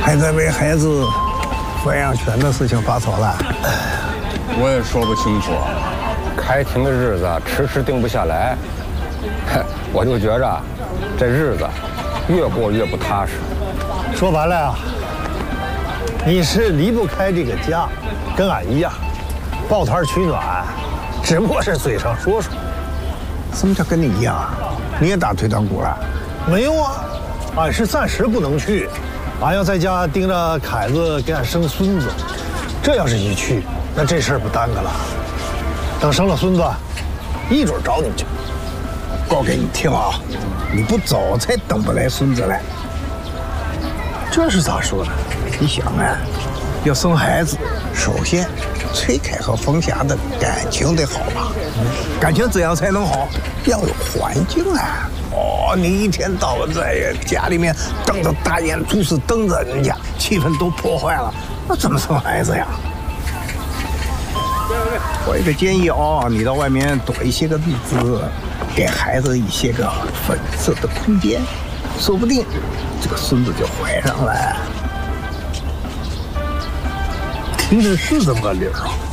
还在为孩子抚养权的事情发愁了。 我也说不清楚，开庭的日子迟迟定不下来，我就觉着这日子越过越不踏实。 说白了呀，你是离不开这个家，跟俺一样，抱团取暖，只不过是嘴上说说。 什么叫跟你一样啊？你也打退堂鼓了？ 没有啊，俺是暂时不能去，俺要在家盯着凯子给俺生孙子。这要是一去，那这事儿不耽搁了。等生了孙子，一准找你去。 告给你听啊，你不走才等不来孙子来。 这是咋说的？ 你想啊，要生孩子，首先崔凯和冯霞的感情得好吧？感情怎样才能好？要有环境啊！哦，你一天到晚在家里面瞪着大眼珠子瞪着人家，气氛都破坏了，那怎么生孩子呀？我有个建议哦，你到外面躲一些个日子，给孩子一些个粉色的空间，说不定这个孙子就怀上了。 听着是这么个理儿啊。